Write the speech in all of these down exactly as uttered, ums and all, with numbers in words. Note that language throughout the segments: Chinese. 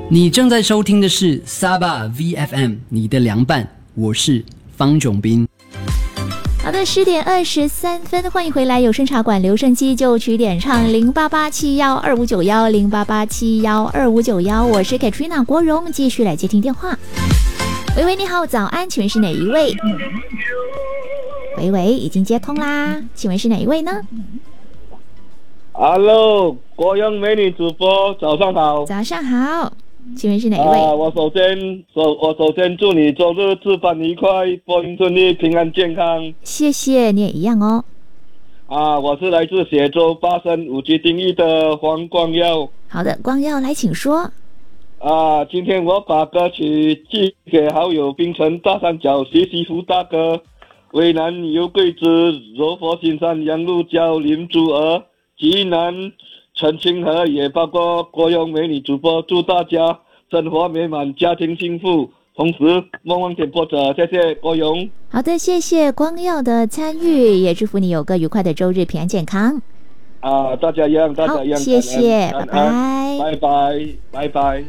你正在收听的是 Saba V F M 你的凉拌，我是方炯斌。 好的，十点二十三分，欢迎回来有声茶馆留声机就曲点唱零八八七幺二五九幺零八八七幺二五九幺，我是 Katrina 国荣，继续来接听电话。喂喂，你好，早安，请问是哪一位？喂喂，已经接通啦，请问是哪一位呢？ Hello， 国阳美女主播，早上好。 早上好，请问是哪一位？ 啊，我首先首我首先祝你周日值班愉快，播音顺利，平安健康。 谢谢，你也一样哦。 啊，我是来自雪州巴生五级定义的黄光耀。 好的，光耀来，请说。 啊，今天我把歌曲寄给好友槟城大三角徐西福大哥，渭南尤贵子、柔佛新山杨路娇林珠儿。济南陈清河，也包括国阳美女主播，祝大家生活美满，家庭幸福。同时，梦梦点播者，谢谢国阳。 好的，谢谢光耀的参与，也祝福你有个愉快的周日，平安健康。 啊，大家一样，大家一样。 谢谢，拜拜， 拜拜，拜拜。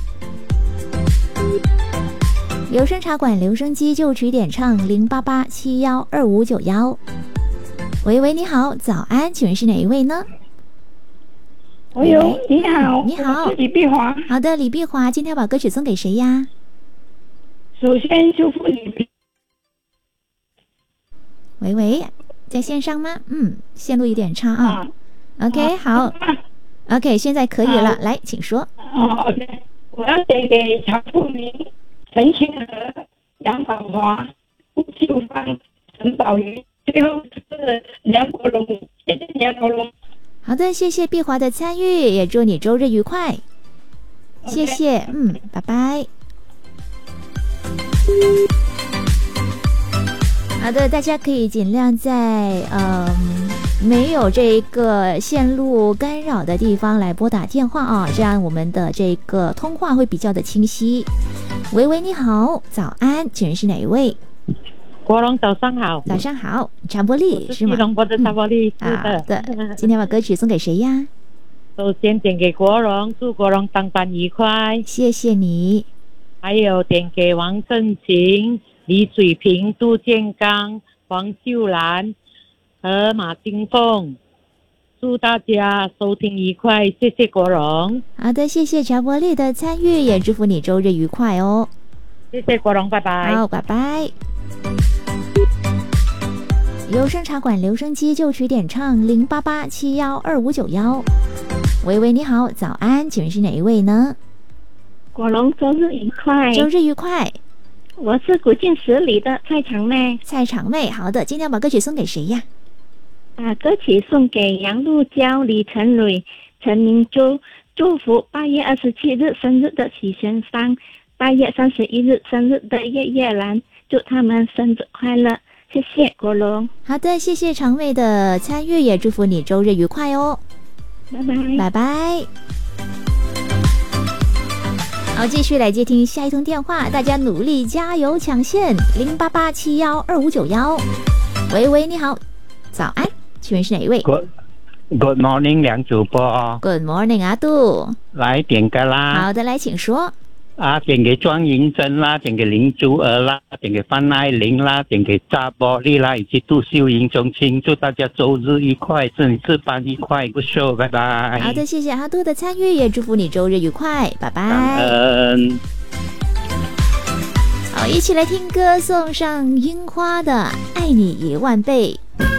留声茶馆留声机就曲点唱零八八七幺二五九幺。喂喂，你好，早安，请问是哪一位呢？ 喂呦，你好， 你好， 我是李碧华。 好的，李碧华，今天要把歌曲送给谁呀？ 首先祝福李碧。 喂喂，在线上吗？嗯，线路有点差啊。啊 OK， 好、啊、，OK， 现在可以了，来，请说。 哦 ，OK， 我要点给曹富明、陈清河、杨宝华、吴秀芳、陈宝瑜。最后是梁国荣，谢谢梁国荣。 好的，谢谢碧华的参与，也祝你周日愉快。Okay. 谢谢，嗯，拜拜。好的，大家可以尽量在嗯没有这个线路干扰的地方来拨打电话啊，这样我们的这个通话会比较的清晰。喂喂，你好，早安，请问是哪一位？ 国荣早上好， 早上好，查波利是吗？ 龙博的查波利、 嗯、是的。好的，今天把歌曲送给谁呀？ 首先点给国荣，祝国荣上班愉快， 谢谢你。 还有点给王振琴、李水平、杜建刚、黄秀兰和马金凤，祝大家收听愉快，谢谢国荣。 好的，谢谢查波利的参与，也祝福你周日愉快哦。 谢谢国荣，拜拜。 好，拜拜。有声茶馆留声机就曲点唱零八八七幺二五九幺。喂喂，你好，早安，请问是哪一位呢？ 国荣，周日愉快， 周日愉快。 我是古晋十里的蔡长妹， 蔡长妹，好的，今天把歌曲送给谁呀？ 啊，歌曲送给杨路娇、李晨蕊、陈明珠，祝福八月二十七日生日的许玄芳，八月三十一日生日的叶叶兰，祝他们生日快乐。谢谢国荣。 好的，谢谢长妹的参与，也祝福你周日愉快哦。 拜拜， 拜拜。好，继续来接听下一通电话，大家努力加油抢线零八八七幺二五九幺。喂喂，你好，早安，请问是哪一位 ？Good Good morning， 梁主播。 Good morning， 阿杜。 来点歌啦。 好的，来，请说。 啊，点给庄银珍啦，点给林珠儿啦，点给范爱玲啦，点给扎波利啦，以及杜秀英中青，祝大家周日愉快，祝你值班愉快，不休，拜拜。 好的，谢谢阿杜的参与，也祝福你周日愉快，拜拜。 感恩。 好，一起来听歌，送上樱花的《爱你一万倍》。